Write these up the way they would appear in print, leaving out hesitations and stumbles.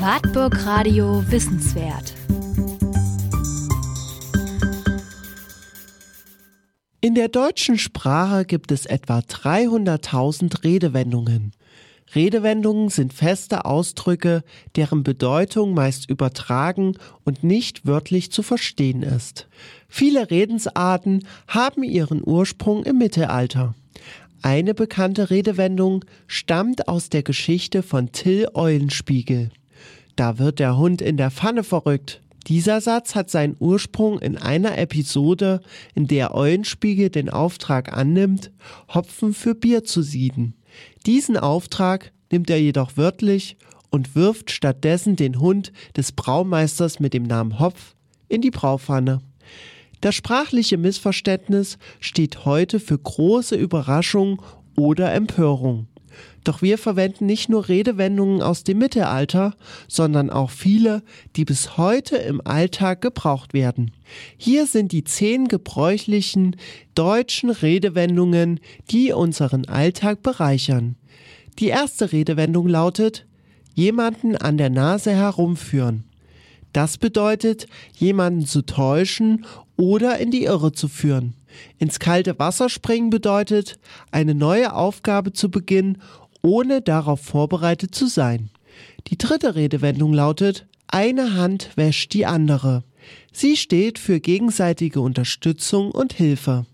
Wartburg Radio Wissenswert. In der deutschen Sprache gibt es etwa 300.000 Redewendungen. Redewendungen sind feste Ausdrücke, deren Bedeutung meist übertragen und nicht wörtlich zu verstehen ist. Viele Redensarten haben ihren Ursprung im Mittelalter. Eine bekannte Redewendung stammt aus der Geschichte von Till Eulenspiegel. Da wird der Hund in der Pfanne verrückt. Dieser Satz hat seinen Ursprung in einer Episode, in der Eulenspiegel den Auftrag annimmt, Hopfen für Bier zu sieden. Diesen Auftrag nimmt er jedoch wörtlich und wirft stattdessen den Hund des Braumeisters mit dem Namen Hopf in die Braupfanne. Das sprachliche Missverständnis steht heute für große Überraschung oder Empörung. Doch wir verwenden nicht nur Redewendungen aus dem Mittelalter, sondern auch viele, die bis heute im Alltag gebraucht werden. Hier sind die 10 gebräuchlichen deutschen Redewendungen, die unseren Alltag bereichern. Die erste Redewendung lautet: jemanden an der Nase herumführen. Das bedeutet, jemanden zu täuschen oder in die Irre zu führen. Ins kalte Wasser springen bedeutet, eine neue Aufgabe zu beginnen, ohne darauf vorbereitet zu sein. Die dritte Redewendung lautet: eine Hand wäscht die andere. Sie steht für gegenseitige Unterstützung und Hilfe.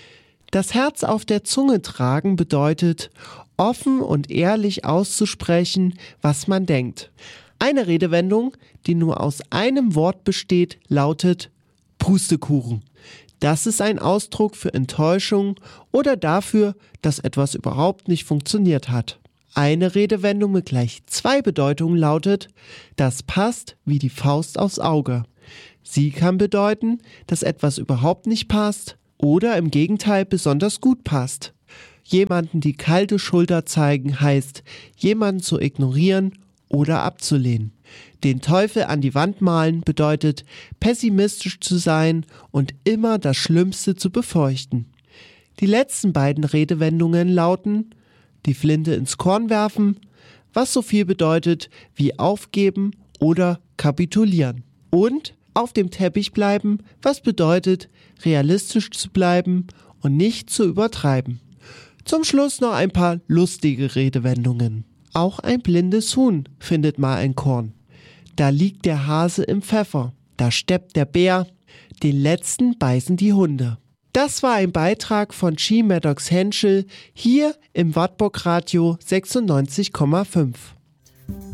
Das Herz auf der Zunge tragen bedeutet, offen und ehrlich auszusprechen, was man denkt. Eine Redewendung, die nur aus einem Wort besteht, lautet Pustekuchen. Das ist ein Ausdruck für Enttäuschung oder dafür, dass etwas überhaupt nicht funktioniert hat. Eine Redewendung mit gleich 2 Bedeutungen lautet: das passt wie die Faust aufs Auge. Sie kann bedeuten, dass etwas überhaupt nicht passt oder im Gegenteil besonders gut passt. Jemanden die kalte Schulter zeigen heißt, jemanden zu ignorieren oder abzulehnen. Den Teufel an die Wand malen bedeutet, pessimistisch zu sein und immer das Schlimmste zu befürchten. Die letzten beiden Redewendungen lauten: die Flinte ins Korn werfen, was so viel bedeutet wie aufgeben oder kapitulieren. Und auf dem Teppich bleiben, was bedeutet, realistisch zu bleiben und nicht zu übertreiben. Zum Schluss noch ein paar lustige Redewendungen. Auch ein blindes Huhn findet mal ein Korn. Da liegt der Hase im Pfeffer, da steppt der Bär, den letzten beißen die Hunde. Das war ein Beitrag von Chi Maddox Henschel hier im Wartburg Radio 96,5.